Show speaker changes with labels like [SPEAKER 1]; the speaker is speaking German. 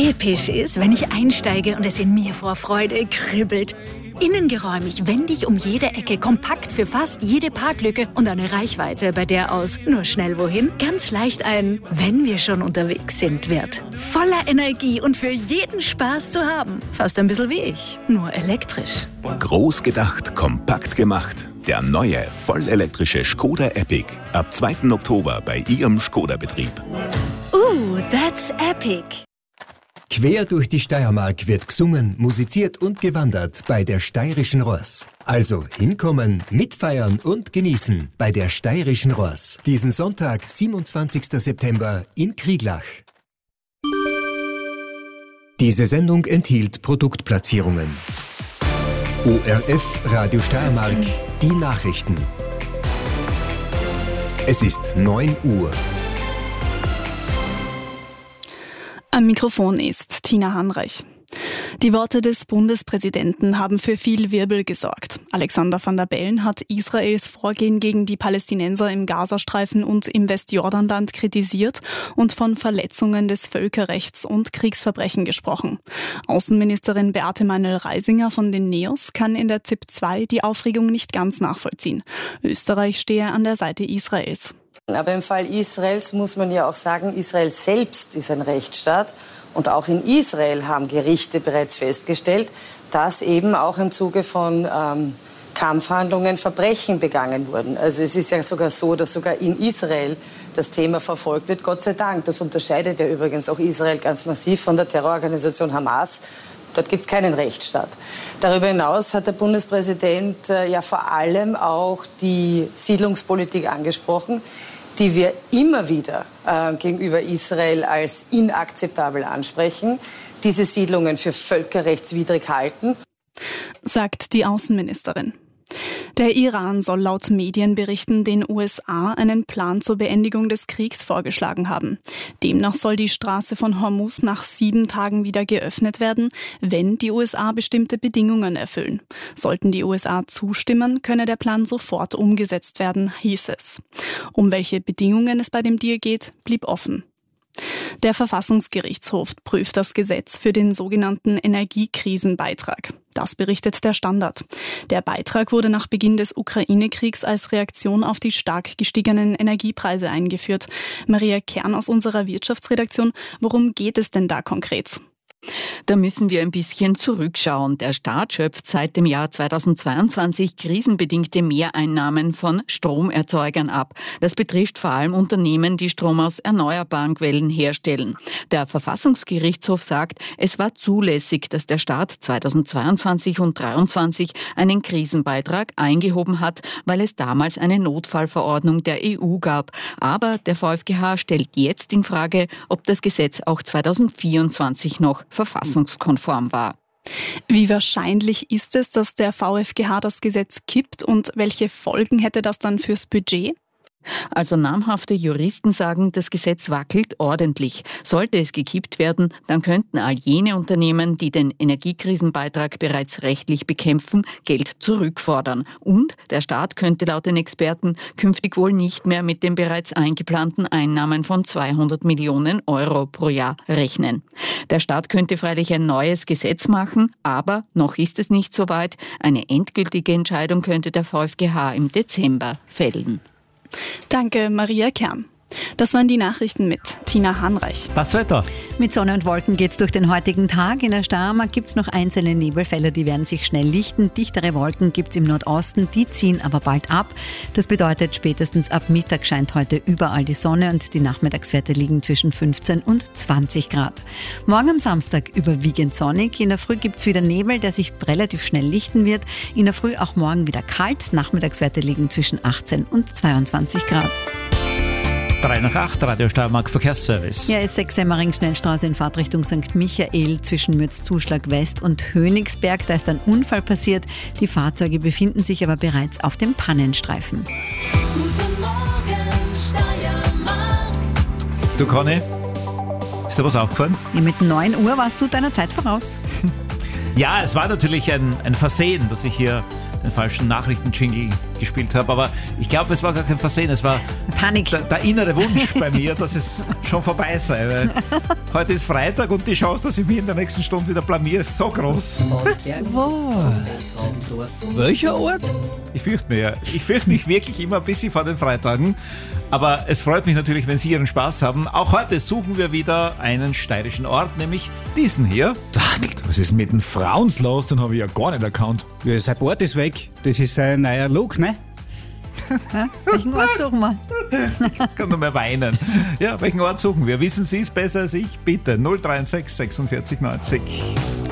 [SPEAKER 1] Episch ist, wenn ich einsteige und es in mir vor Freude kribbelt. Innen geräumig, wendig um jede Ecke, kompakt für fast jede Parklücke und eine Reichweite, bei der aus nur schnell wohin ganz leicht ein "Wenn wir schon unterwegs sind" wird. Voller Energie und für jeden Spaß zu haben. Fast ein bisschen wie ich, nur elektrisch.
[SPEAKER 2] Groß gedacht, kompakt gemacht. Der neue, vollelektrische Škoda Epiq. Ab 2. Oktober bei Ihrem Škoda-Betrieb.
[SPEAKER 1] That's epic.
[SPEAKER 3] Quer durch die Steiermark wird gesungen, musiziert und gewandert bei der Steirischen Ross. Also hinkommen, mitfeiern und genießen bei der Steirischen Ross. Diesen Sonntag, 27. September in Krieglach. Diese Sendung enthielt Produktplatzierungen. ORF Radio Steiermark, die Nachrichten. Es ist 9 Uhr.
[SPEAKER 4] Am Mikrofon ist Tina Hanreich. Die Worte des Bundespräsidenten haben für viel Wirbel gesorgt. Alexander Van der Bellen hat Israels Vorgehen gegen die Palästinenser im Gazastreifen und im Westjordanland kritisiert und von Verletzungen des Völkerrechts und Kriegsverbrechen gesprochen. Außenministerin Beate Meinl-Reisinger von den NEOS kann in der ZIP 2 die Aufregung nicht ganz nachvollziehen. Österreich stehe an der Seite Israels.
[SPEAKER 5] Aber im Fall Israels muss man ja auch sagen, Israel selbst ist ein Rechtsstaat. Und auch in Israel haben Gerichte bereits festgestellt, dass eben auch im Zuge von Kampfhandlungen Verbrechen begangen wurden. Also es ist ja sogar so, dass sogar in Israel das Thema verfolgt wird, Gott sei Dank. Das unterscheidet ja übrigens auch Israel ganz massiv von der Terrororganisation Hamas. Dort gibt es keinen Rechtsstaat. Darüber hinaus hat der Bundespräsident ja vor allem auch die Siedlungspolitik angesprochen, die wir immer wieder gegenüber Israel als inakzeptabel ansprechen, diese Siedlungen für völkerrechtswidrig halten,
[SPEAKER 4] sagt die Außenministerin. Der Iran soll laut Medienberichten den USA einen Plan zur Beendigung des Kriegs vorgeschlagen haben. Demnach soll die Straße von Hormuz nach 7 Tagen wieder geöffnet werden, wenn die USA bestimmte Bedingungen erfüllen. Sollten die USA zustimmen, könne der Plan sofort umgesetzt werden, hieß es. Um welche Bedingungen es bei dem Deal geht, blieb offen. Der Verfassungsgerichtshof prüft das Gesetz für den sogenannten Energiekrisenbeitrag. Das berichtet der Standard. Der Beitrag wurde nach Beginn des Ukraine-Kriegs als Reaktion auf die stark gestiegenen Energiepreise eingeführt. Maria Kern aus unserer Wirtschaftsredaktion, worum geht es denn da konkret?
[SPEAKER 6] Da müssen wir ein bisschen zurückschauen. Der Staat schöpft seit dem Jahr 2022 krisenbedingte Mehreinnahmen von Stromerzeugern ab. Das betrifft vor allem Unternehmen, die Strom aus erneuerbaren Quellen herstellen. Der Verfassungsgerichtshof sagt, es war zulässig, dass der Staat 2022 und 2023 einen Krisenbeitrag eingehoben hat, weil es damals eine Notfallverordnung der EU gab. Aber der VfGH stellt jetzt in Frage, ob das Gesetz auch 2024 noch verfassungskonform war.
[SPEAKER 4] Wie wahrscheinlich ist es, dass der VfGH das Gesetz kippt und welche Folgen hätte das dann fürs Budget?
[SPEAKER 6] Also namhafte Juristen sagen, das Gesetz wackelt ordentlich. Sollte es gekippt werden, dann könnten all jene Unternehmen, die den Energiekrisenbeitrag bereits rechtlich bekämpfen, Geld zurückfordern. Und der Staat könnte laut den Experten künftig wohl nicht mehr mit den bereits eingeplanten Einnahmen von 200 Millionen Euro pro Jahr rechnen. Der Staat könnte freilich ein neues Gesetz machen, aber noch ist es nicht so weit. Eine endgültige Entscheidung könnte der VfGH im Dezember fällen.
[SPEAKER 4] Danke, Maria Kern. Das waren die Nachrichten mit Tina Hanreich.
[SPEAKER 7] Das Wetter.
[SPEAKER 8] Mit Sonne und Wolken geht's durch den heutigen Tag. In der Steiermark gibt's noch einzelne Nebelfelder, die werden sich schnell lichten. Dichtere Wolken gibt's im Nordosten, die ziehen aber bald ab. Das bedeutet, spätestens ab Mittag scheint heute überall die Sonne und die Nachmittagswerte liegen zwischen 15 und 20 Grad. Morgen am Samstag überwiegend sonnig. In der Früh gibt's wieder Nebel, der sich relativ schnell lichten wird. In der Früh auch morgen wieder kalt. Nachmittagswerte liegen zwischen 18 und 22 Grad.
[SPEAKER 7] 3 nach 8, Radio Steiermark Verkehrsservice.
[SPEAKER 8] Ja, ist Semmering-Schnellstraße in Fahrtrichtung St. Michael zwischen Mürzzuschlag West und Hönigsberg. Da ist ein Unfall passiert. Die Fahrzeuge befinden sich aber bereits auf dem Pannenstreifen.
[SPEAKER 9] Guten Morgen, Steiermark.
[SPEAKER 7] Du, Conny, ist dir was aufgefallen?
[SPEAKER 8] Ja, mit 9 Uhr warst du deiner Zeit voraus.
[SPEAKER 7] Ja, es war natürlich ein Versehen, dass ich hier den falschen Nachrichten-Jingle gespielt habe. Aber ich glaube, es war gar kein Versehen. Es war
[SPEAKER 8] Panik.
[SPEAKER 7] Der innere Wunsch bei mir, dass es schon vorbei sei. Weil heute ist Freitag und die Chance, dass ich mich in der nächsten Stunde wieder blamiere, ist so groß.
[SPEAKER 10] Welcher Ort?
[SPEAKER 7] Ich fürchte mich wirklich immer ein bisschen vor den Freitagen. Aber es freut mich natürlich, wenn Sie Ihren Spaß haben. Auch heute suchen wir wieder einen steirischen Ort, nämlich diesen hier.
[SPEAKER 10] Was ist mit dem Frauens los? Den habe ich ja gar nicht erkannt.
[SPEAKER 11] Ja, sein Bart ist weg. Das ist sein neuer Look, ne?
[SPEAKER 8] Welchen Ort suchen wir?
[SPEAKER 7] Ich kann nur mehr weinen. Ja, welchen Ort suchen wir? Wissen Sie es besser als ich? Bitte 063 46 90.